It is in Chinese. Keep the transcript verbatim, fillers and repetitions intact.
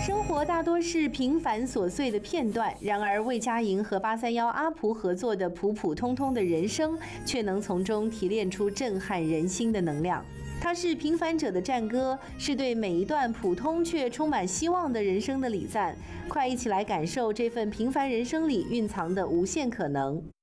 生活大多是平凡琐碎的片段，然而魏佳莹和八三幺阿蒲合作的《普普通通的人生》，却能从中提炼出震撼人心的能量。它是平凡者的战歌，是对每一段普通却充满希望的人生的礼赞。快一起来感受这份平凡人生里蕴藏的无限可能。